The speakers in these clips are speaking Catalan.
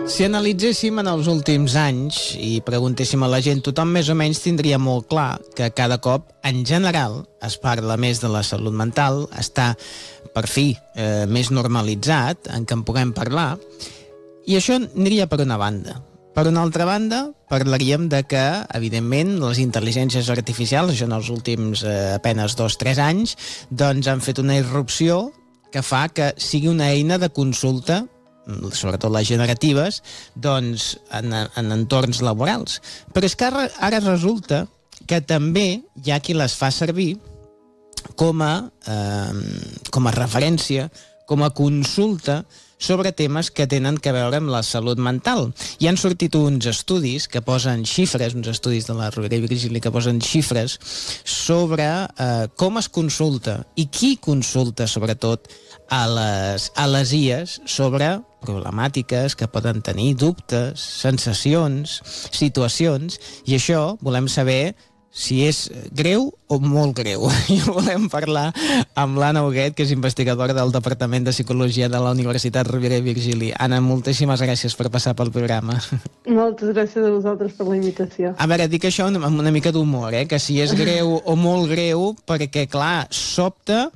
Si analitzéssim en els últims anys i preguntéssim a la gent, tothom més o menys tindria molt clar que cada cop, en general, es parla més de la salut mental, està, per fi, més normalitzat en què en puguem parlar, i això aniria per una banda. Per una altra banda, parlaríem de que, evidentment, les intel·ligències artificials, això en els últims apenes 2-3 anys, doncs han fet una irrupció que fa que sigui una eina de consulta, sobretot les generatives, doncs en entorns laborals. Però és que ara resulta que també hi ha qui les fa servir com a referència, com a consulta sobre temes que tenen a veure amb la salut mental. Hi han sortit uns estudis que posen xifres, uns estudis de la Rovira i Virgili que posen xifres sobre com es consulta i qui consulta, sobretot, a les IAs sobre problemàtiques que poden tenir, dubtes, sensacions, situacions, i això volem saber si és greu o molt greu. I volem parlar amb l'Anna Huguet, que és investigadora del Departament de Psicologia de la Universitat Rovira i Virgili. Anna, moltíssimes gràcies per passar pel programa. Moltes gràcies a vosaltres per la invitació. A veure, dic això amb una mica d'humor, que si és greu o molt greu, perquè, clar, sobta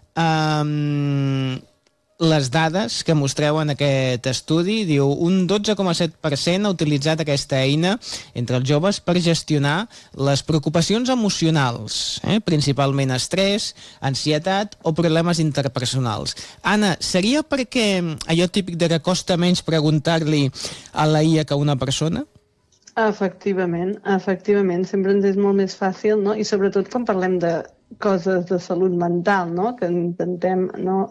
les dades que mostreu en aquest estudi. Diu, un 12,7% ha utilitzat aquesta eina entre els joves per gestionar les preocupacions emocionals, principalment estrès, ansietat o problemes interpersonals. Anna, seria perquè allò típic de que costa menys preguntar-li a la IA que a una persona? Efectivament, sempre ens és molt més fàcil, no? I sobretot quan parlem de coses de salut mental, no? Que intentem, no?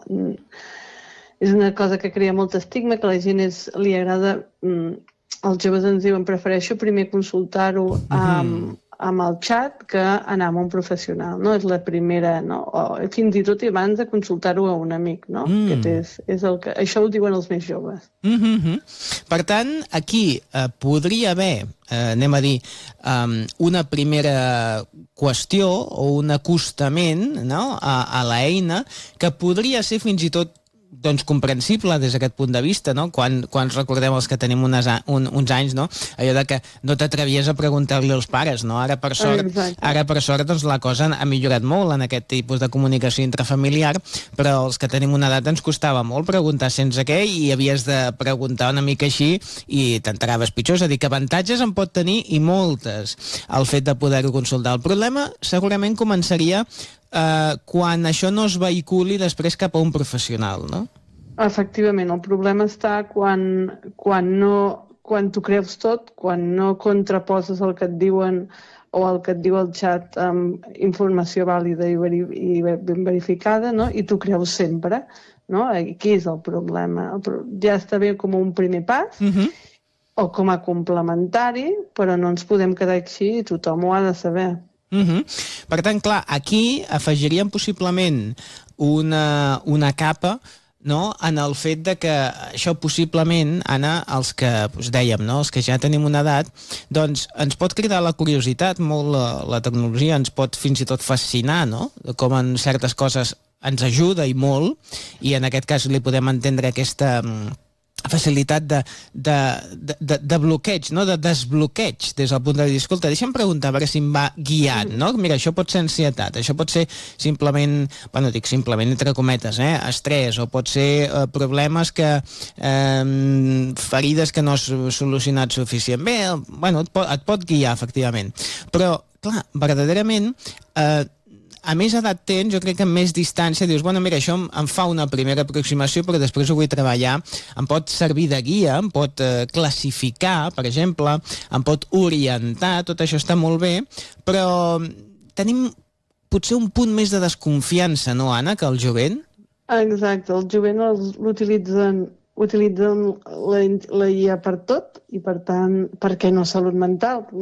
És una cosa que crea molt estigma, que a la gent li agrada, els joves ens diuen, prefereixo primer consultar-ho amb el xat que anar amb un professional, no? És la primera, no? O fins i tot abans de consultar-ho a un amic, no? Això ho diuen els més joves. Per tant, aquí podria haver, anem a dir, una primera qüestió o un acostament, no? A l'eina que podria ser fins i tot comprensible des d'aquest punt de vista, no? Quan recordem els que tenim uns anys, no? Allò de que no t'atrevies a preguntar-li als pares, no? Ara per sort doncs, la cosa ha millorat molt en aquest tipus de comunicació intrafamiliar, però els que tenim una edat ens costava molt preguntar sense què i havies de preguntar una mica així i t'enteraves pitjor. És a dir, que avantatges en pot tenir i moltes el fet de poder-ho consultar. El problema segurament començaria quan això no es vehiculi després cap a un professional, no? Efectivament, el problema està quan t'ho creus tot, quan no contraposes el que et diuen o el que et diu el xat amb informació vàlida i ben verificada, no? I t'ho creus sempre, no? Aquí és el problema. Ja està bé com un primer pas o com a complementari, però no ens podem quedar així i tothom ho ha de saber. Per tant, clar, aquí afegiríem possiblement una capa, no?, en el fet de que això possiblement, Anna, els que dèiem, no?, els que ja tenim una edat, doncs ens pot cridar la curiositat, molt la tecnologia ens pot fins i tot fascinar, no?, com en certes coses ens ajuda i molt, i en aquest cas li podem entendre aquesta facilitat de bloqueig, no? De desbloqueig des del punt de dir, escolta, deixa'm preguntar a veure si em va guiant, no? Mira, això pot ser ansietat, això pot ser simplement, bueno, dic simplement entre cometes, estrès, o pot ser problemes ferides que no has solucionat suficient bé, bueno, et pot guiar, efectivament. Però, clar, verdaderament, a més edat tens, jo crec que amb més distància dius, bueno, mira, això em fa una primera aproximació, però després ho vull treballar, em pot servir de guia, em pot classificar, per exemple, em pot orientar, tot això està molt bé, però tenim potser un punt més de desconfiança, no, Anna, que el jovent? Exacte, el jovent utilitzen la IA per tot i, per tant, per què no salut mental?